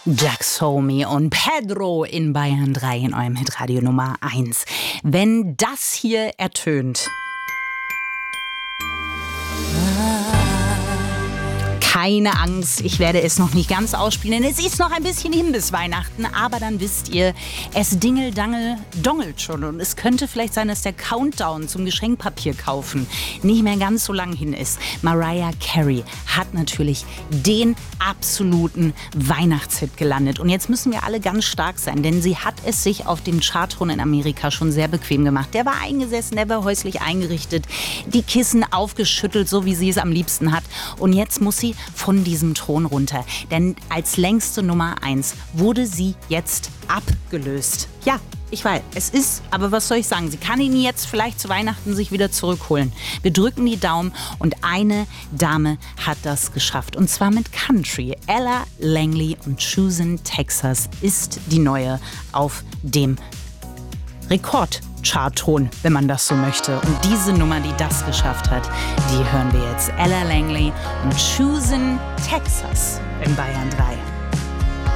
Jax Homey und Pedro in Bayern 3 in eurem Hitradio Nummer 1. Wenn das hier ertönt. Keine Angst, ich werde es noch nicht ganz ausspielen, denn es ist noch ein bisschen hin bis Weihnachten. Aber dann wisst ihr, es dongelt schon. Und es könnte vielleicht sein, dass der Countdown zum Geschenkpapier kaufen nicht mehr ganz so lang hin ist. Mariah Carey hat natürlich den absoluten Weihnachtshit gelandet. Und jetzt müssen wir alle ganz stark sein, denn sie hat es sich auf dem Chartthron in Amerika schon sehr bequem gemacht. Der war eingesessen, der war häuslich eingerichtet, die Kissen aufgeschüttelt, so wie sie es am liebsten hat. Und jetzt muss sie von diesem Thron runter. Denn als längste Nummer 1 wurde sie jetzt abgelöst. Ja, ich weiß, es ist, aber was soll ich sagen? Sie kann ihn jetzt vielleicht zu Weihnachten sich wieder zurückholen. Wir drücken die Daumen und eine Dame hat das geschafft. Und zwar mit Country. Ella Langley und Choosing Texas ist die neue auf dem Rekord-Chartthron, wenn man das so möchte. Und diese Nummer, die das geschafft hat, die hören wir jetzt. Ella Langley und Choosing Texas in Bayern 3.